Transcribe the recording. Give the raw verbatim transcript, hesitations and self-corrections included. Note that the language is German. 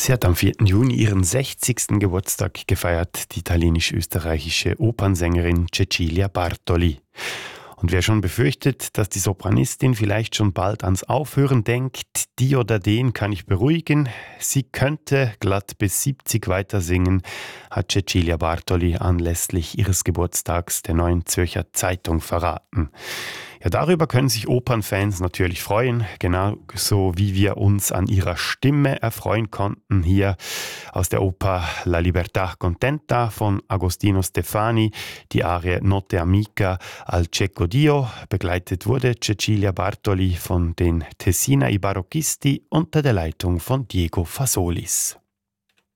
Sie hat am vierten Juni ihren sechzigsten Geburtstag gefeiert, die italienisch-österreichische Opernsängerin Cecilia Bartoli. Und wer schon befürchtet, dass die Sopranistin vielleicht schon bald ans Aufhören denkt, die oder den kann ich beruhigen. Sie könnte glatt bis siebzig weiter singen, hat Cecilia Bartoli anlässlich ihres Geburtstags der Neuen Zürcher Zeitung verraten. Ja, darüber können sich Opernfans natürlich freuen, genauso wie wir uns an ihrer Stimme erfreuen konnten. Hier aus der Oper La Libertà Contenta von Agostino Stefani, die Arie Notte Amica al Cieco Dio. Begleitet wurde Cecilia Bartoli von den Tessina i Barocchisti unter der Leitung von Diego Fasolis.